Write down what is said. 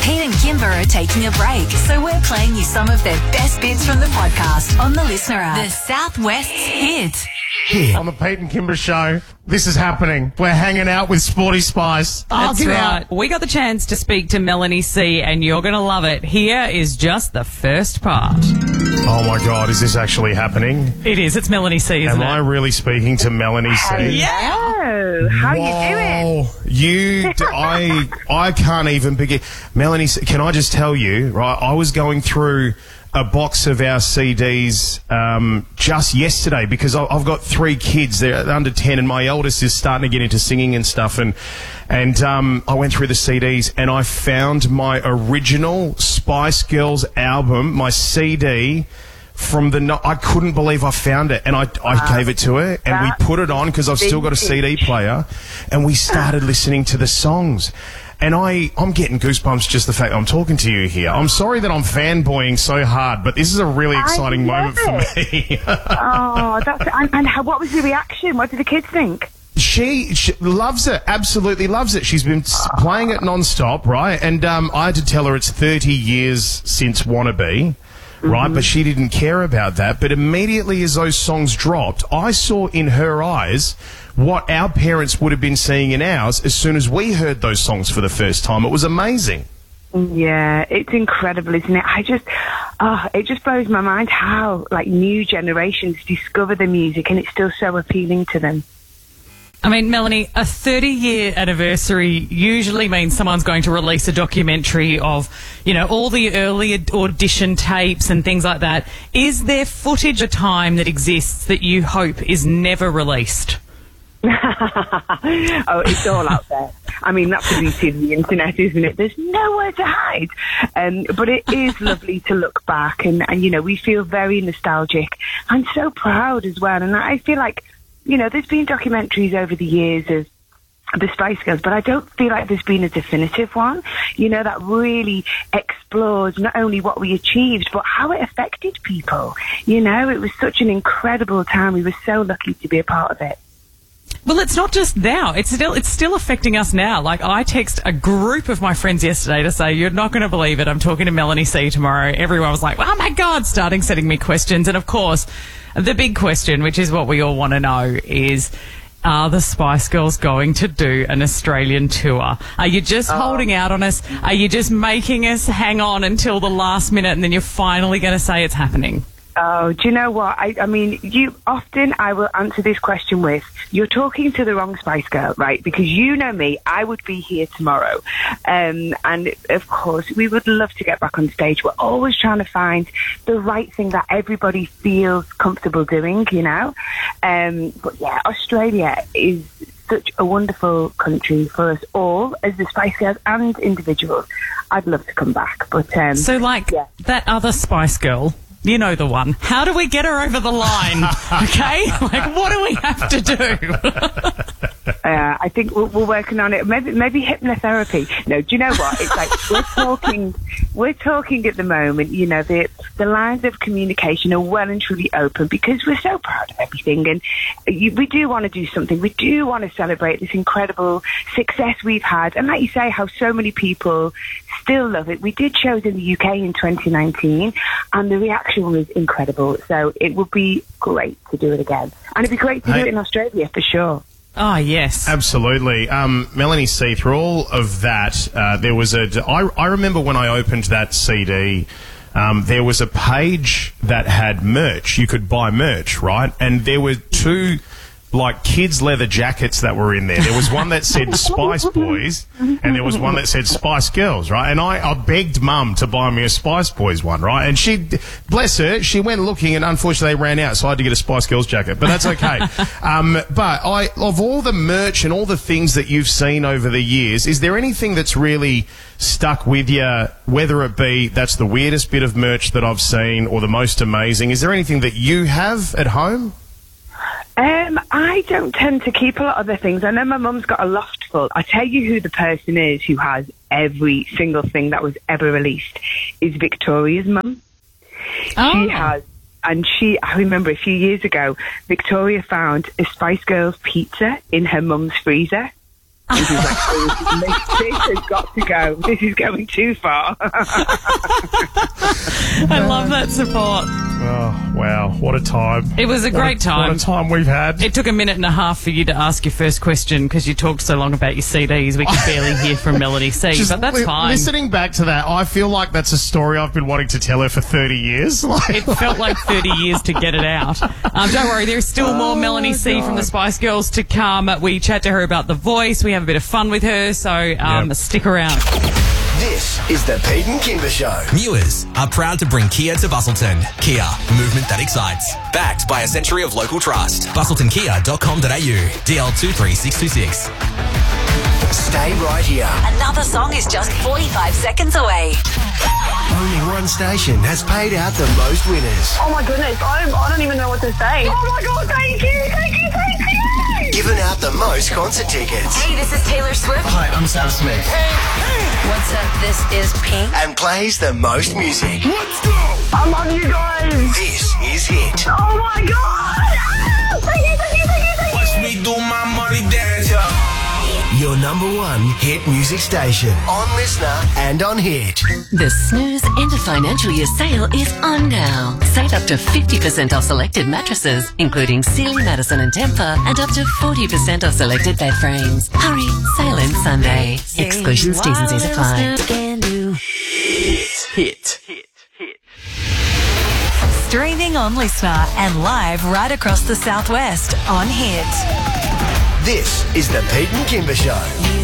Pete and Kimber are taking a break, so we're playing you some of their best bits from the podcast on the Listener app. The Southwest's hit. On the Pete and Kimber show, this is happening. We're hanging out with Sporty Spice. That's right. We got the chance to speak to Melanie C, and you're going to love it. Here is just the first part. Oh my God, is this actually happening? It is. It's Melanie C, isn't Am it? I really speaking to Melanie C? Yeah. Oh, how you doing? I can't even begin. Melanie, can I just tell you, right, I was going through a box of our CDs just yesterday because I've got 3 kids. They're under 10 and my eldest is starting to get into singing and stuff. And I went through the CDs and I found my original Spice Girls album, my CD from I couldn't believe I found it, and I gave it to her, and we put it on because I've still got a CD player, and we started listening to the songs. And I'm getting goosebumps just the fact that I'm talking to you here. I'm sorry that I'm fanboying so hard, but this is a really exciting moment for me. Oh, and what was the reaction? What did the kids think? She loves it, absolutely loves it. She's been playing it non-stop, right? And I had to tell her it's 30 years since Wannabe. Right, but she didn't care about that. But immediately as those songs dropped, I saw in her eyes what our parents would have been seeing in ours as soon as we heard those songs for the first time. It was amazing. Yeah, it's incredible, isn't it? It just blows my mind how, new generations discover the music and it's still so appealing to them. I mean, Melanie, a 30-year anniversary usually means someone's going to release a documentary of, all the early audition tapes and things like that. Is there footage of time that exists that you hope is never released? Oh, it's all out there. I mean, that's the beauty of the internet, isn't it? There's nowhere to hide. But it is lovely to look back and, we feel very nostalgic and so proud as well. And I feel like, there's been documentaries over the years of the Spice Girls, but I don't feel like there's been a definitive one, that really explores not only what we achieved, but how it affected people. It was such an incredible time. We were so lucky to be a part of it. Well, it's not just now. It's still affecting us now. I text a group of my friends yesterday to say, you're not going to believe it, I'm talking to Melanie C tomorrow. Everyone was like, oh my God, setting me questions. And of course, the big question, which is what we all want to know, is, are the Spice Girls going to do an Australian tour? Are you just holding out on us? Are you just making us hang on until the last minute and then you're finally going to say it's happening? Oh, do you know what? I mean, I will answer this question with, you're talking to the wrong Spice Girl, right? Because you know me, I would be here tomorrow. And of course, we would love to get back on stage. We're always trying to find the right thing that everybody feels comfortable doing, But yeah, Australia is such a wonderful country for us all as the Spice Girls and individuals. I'd love to come back. But that other Spice Girl, you know the one. How do we get her over the line? Okay? What do we have to do? I think we're working on it. Maybe hypnotherapy. No, do you know what? It's like we're talking at the moment, the lines of communication are well and truly open because we're so proud of everything. And we do want to do something. We do want to celebrate this incredible success we've had. And like you say, how so many people still love it. We did shows in the UK in 2019 and the reaction was incredible. So it would be great to do it again. And it'd be great to do it in Australia for sure. Oh, yes. Absolutely. Melanie C, through all of that, there was I remember when I opened that CD, there was a page that had merch. You could buy merch, right? And there were 2 kids' leather jackets that were in there. There was one that said Spice Boys and there was one that said Spice Girls, right? And I begged Mum to buy me a Spice Boys one, right? And she, bless her, she went looking and unfortunately they ran out, so I had to get a Spice Girls jacket, but that's okay. But of all the merch and all the things that you've seen over the years, is there anything that's really stuck with you, whether it be that's the weirdest bit of merch that I've seen or the most amazing? Is there anything that you have at home? I don't tend to keep a lot of the things. I know my mum's got a loft full. I tell you who the person is who has every single thing that was ever released is Victoria's mum. Oh. She has, and I remember a few years ago, Victoria found a Spice Girls pizza in her mum's freezer. He was like, oh, this has got to go. This is going too far. I love that support. Oh, wow. What a time. It was a great time. What a time we've had. It took a minute and a half for you to ask your first question because you talked so long about your CDs. We could barely hear from Melanie C, but that's fine. Listening back to that, I feel like that's a story I've been wanting to tell her for 30 years. It felt like 30 years to get it out. Don't worry, there's still more Melanie C from the Spice Girls to come. We chat to her about The Voice. We have a bit of fun with her, so stick around. This is the Pete and Kimber Show. Mewers are proud to bring Kia to Bustleton. Kia, movement that excites. Backed by a century of local trust. BustletonKia.com.au. DL23626. Stay right here. Another song is just 45 seconds away. Only one station has paid out the most winners. Oh my goodness, I don't even know what to say. Oh my God, thank you. Given out the most concert tickets. Hey, this is Taylor Swift. Hi, I'm Sam Smith. What's up? This is Pink. And plays the most music. Let's go. I love you guys. This is Hit. Oh my God. Thank you. Watch me do my money dance, Your number one hit music station. On Listener and on Hit. The Snooze End of Financial Year sale is on now. Save up to 50% off selected mattresses, including Sealy, Madison and Tempur, and up to 40% off selected bed frames. Hurry, sale ends Sunday. Exclusions, T's and C's apply. Hit. Streaming on Listener and live right across the Southwest on Hit. This is the Pete and Kimber Show.